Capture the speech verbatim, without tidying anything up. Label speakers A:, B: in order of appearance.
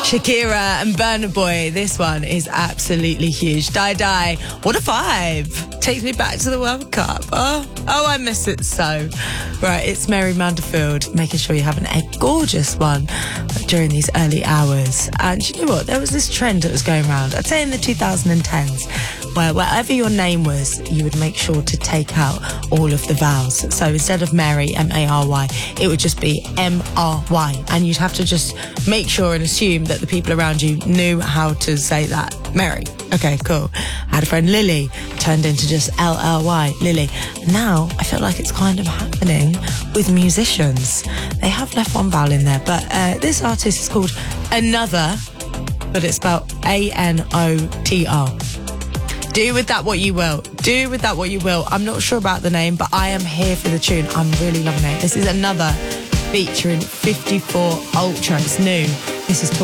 A: Shakira and Burna Boy. This one is absolutely huge. Die Die. What a vibe. Takes me back to the World Cup. Oh, oh, I miss it so. Right, it's Mary Manderfield, making sure you're having a gorgeous one during these early hours. And you know what? There was this trend that was going around, I'd say in the two thousand tens, where wherever your name was, you would make sure to take out all of the vowels. So instead of Mary, M A R Y, it would just be M R Y. And you'd have to just make sure and assume that the people around you knew how to say that. Mary. Okay, cool. I had a friend, Lily, turned into just L L Y, Lily. Now, I feel like it's kind of happening with musicians. They have left one vowel in there, but uh, this artist is called Another, but it's spelled A N O T R. Do with that what you will. Do with that what you will. I'm not sure about the name, but I am here for the tune. I'm really loving it. This is Another featuring fifty-four Ultra. It's new. This is